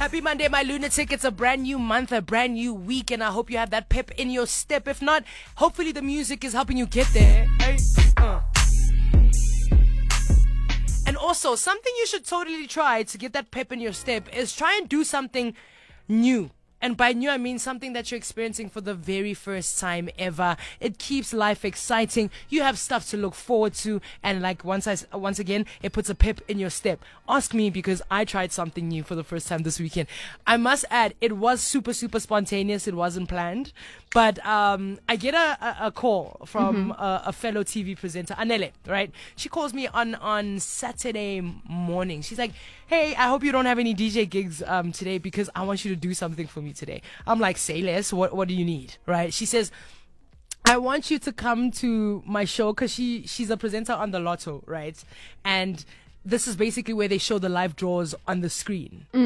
Happy Monday, my lunatic. It's a brand new month, a brand new week, and I hope you have that pep in your step. If not, hopefully the music is helping you get there. Hey? And also, something you should totally try to get that pep in your step is try and do something new. And by new, I mean something that you're experiencing for the very first time ever. It keeps life exciting. You have stuff to look forward to. And like once again, it puts a pep in your step. Ask me because I tried something new for the first time this weekend. I must add, it was super, super spontaneous. It wasn't planned. But I get a call from a fellow TV presenter, Anele, right? She calls me on Saturday morning. She's like, hey, I hope you don't have any DJ gigs today because I want you to do something for me today. I'm like, say less. What do you need, right? She says, I want you to come to my show because she's a presenter on the Lotto, right? And this is basically where they show the live draws on the screen.